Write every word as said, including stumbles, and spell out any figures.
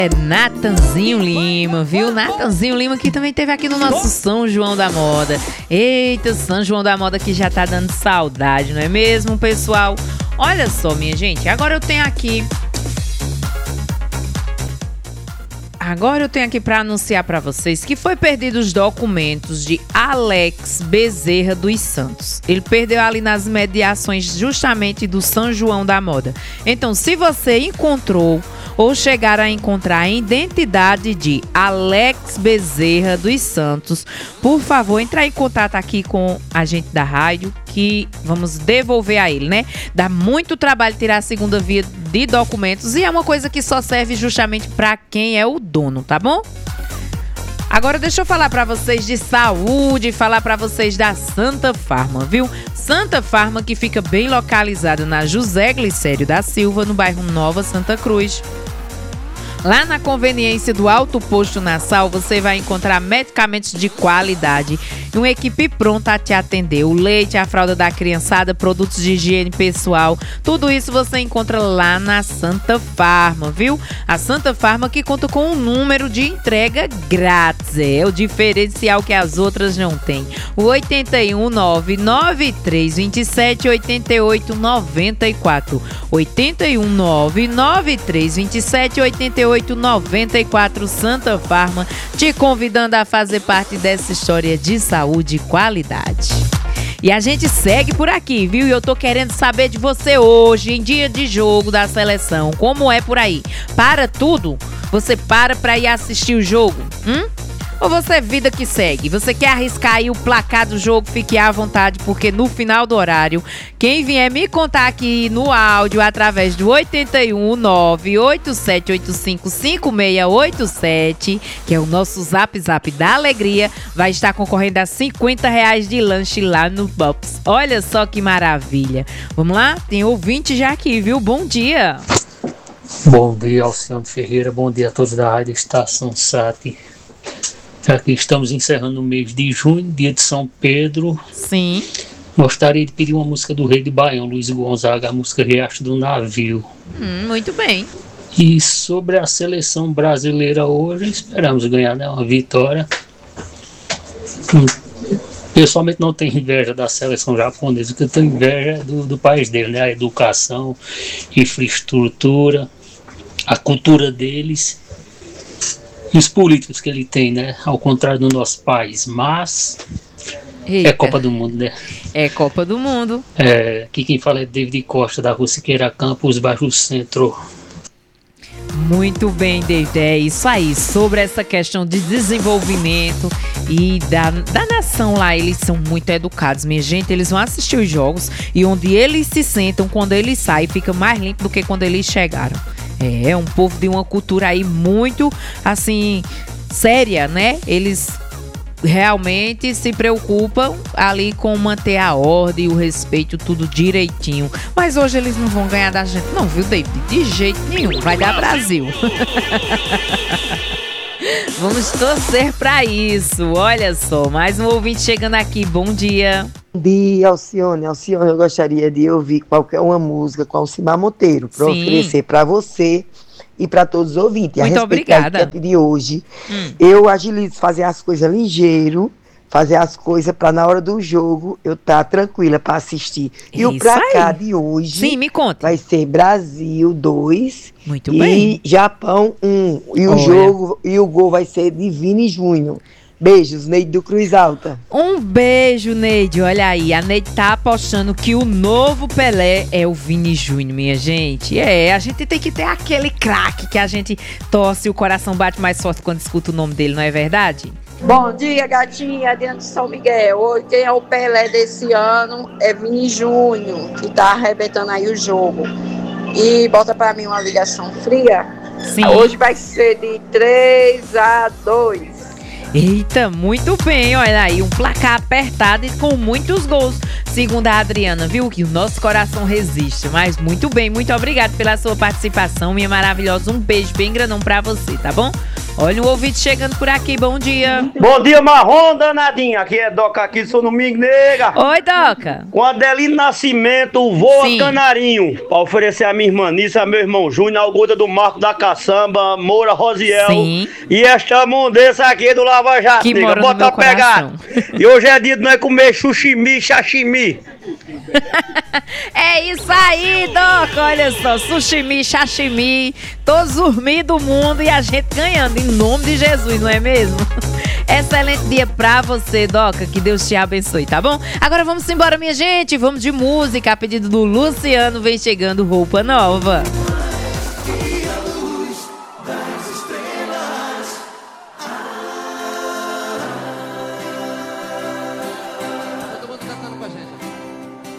É Natanzinho Lima, viu? Natanzinho Lima que também teve aqui no nosso São João da Moda. Eita, São João da Moda que já tá dando saudade, não é mesmo, pessoal? Olha só, minha gente, agora eu tenho aqui... Agora eu tenho aqui para anunciar para vocês que foi perdido os documentos de Alex Bezerra dos Santos. Ele perdeu ali nas mediações justamente do São João da Moda. Então, se você encontrou ou chegar a encontrar a identidade de Alex Bezerra dos Santos, por favor, entrar em contato aqui com a gente da rádio, que vamos devolver a ele, né? Dá muito trabalho tirar a segunda via de documentos e é uma coisa que só serve justamente para quem é o dono, tá bom? Agora deixa eu falar para vocês de saúde, falar para vocês da Santa Farma, viu? Santa Farma que fica bem localizada na José Glicério da Silva, no bairro Nova Santa Cruz. Lá na conveniência do Alto Posto Nassau, você vai encontrar medicamentos de qualidade e uma equipe pronta a te atender. O leite, a fralda da criançada, produtos de higiene pessoal, tudo isso você encontra lá na Santa Farma, viu? A Santa Farma que conta com um número de entrega grátis. É o diferencial que as outras não têm. O oito um nove, nove três dois sete, oito oito nove quatro. oito um nove, nove três dois sete, oito oito nove quatro. Santa Farma te convidando a fazer parte dessa história de saúde e qualidade. E a gente segue por aqui, viu? E eu tô querendo saber de você hoje, em dia de jogo da seleção. Como é por aí? Para tudo? Você para pra ir assistir o jogo? Hum? Ou você é vida que segue? Você quer arriscar aí o placar do jogo? Fique à vontade, porque no final do horário, quem vier me contar aqui no áudio através do oito um nove, oito sete oito cinco, cinco seis oito sete, que é o nosso zap zap da alegria, vai estar concorrendo a cinquenta reais de lanche lá no Pops. Olha só que maravilha. Vamos lá? Tem ouvinte já aqui, viu? Bom dia. Bom dia, Alciano Ferreira. Bom dia a todos da Rádio Estação Sat. Aqui estamos encerrando o mês de junho, dia de São Pedro. Sim. Gostaria de pedir uma música do Rei de Baião, Luiz Gonzaga, a música Riacho do Navio. Hum, muito bem. E sobre a seleção brasileira hoje, esperamos ganhar, né, uma vitória. Hum, Pessoalmente não tenho inveja da seleção japonesa, o que eu tenho inveja do, do país dele, né? A educação, infraestrutura, a cultura deles. E os políticos que ele tem, né? Ao contrário do nosso país. Mas Eita. É Copa do Mundo, né? É Copa do Mundo. É, aqui quem fala é David Costa, da Rua Siqueira Campos, bairro Centro. Muito bem, David. É isso aí. Sobre essa questão de desenvolvimento e da, da nação lá, eles são muito educados, minha gente. Eles vão assistir os jogos e onde eles se sentam, quando eles saem, fica mais limpo do que quando eles chegaram. É, é um povo de uma cultura aí muito, assim, séria, né? Eles realmente se preocupam ali com manter a ordem, o respeito, tudo direitinho. Mas hoje eles não vão ganhar da gente, não, viu, David? De jeito nenhum. Vai dar Brasil. Vamos torcer pra isso. Olha só, mais um ouvinte chegando aqui. Bom dia. Bom dia, Alcione. Alcione, eu gostaria de ouvir qualquer uma música com Alcimar Monteiro para oferecer para você e para todos os ouvintes. Muito a obrigada. De hoje, hum. eu agilizo fazer as coisas ligeiro, fazer as coisas para na hora do jogo eu estar tá tranquila para assistir. E Isso o placar aí. de hoje Sim, me conta. vai ser Brasil dois Muito e bem. Japão um. E o Olha. jogo e o gol vai ser de Vini Júnior. Beijos, Neide do Cruz Alta. Um beijo, Neide. Olha aí, a Neide tá apostando que o novo Pelé é o Vini Júnior, minha gente. É, a gente tem que ter aquele craque que a gente torce e o coração bate mais forte quando escuta o nome dele, não é verdade? Bom dia, gatinha, dentro de São Miguel. Hoje quem é o Pelé desse ano é Vini Júnior, que tá arrebentando aí o jogo. E bota pra mim uma ligação fria. Sim. Hoje vai ser de três a dois. Eita, muito bem, olha aí, um placar apertado e com muitos gols, segundo a Adriana, viu? Que o nosso coração resiste, mas muito bem, muito obrigado pela sua participação, minha maravilhosa, um beijo bem grandão pra você, tá bom? Olha o ouvinte chegando por aqui, bom dia. Bom dia, marrom danadinha. Aqui é Doca aqui, sou domingo nega. Oi, Doca. Com Adelino Nascimento, voa Sim. Canarinho. Pra oferecer a minha irmã Nissa, meu irmão Júnior, Algoda do Marco da Caçamba, Moura Rosiel. Sim. E esta mundeza aqui do Lava Jato, Que nega. mora no Bota meu a pegar. E hoje é dia de nós comer chuchimi, sashimi. É isso aí, Doca. Olha só, sushimi, sashimi, todos os dormir do mundo e a gente ganhando, em nome de Jesus, não é mesmo? Excelente dia pra você, Doca, que Deus te abençoe, tá bom? Agora vamos embora, minha gente, vamos de música, a pedido do Luciano, vem chegando Roupa Nova.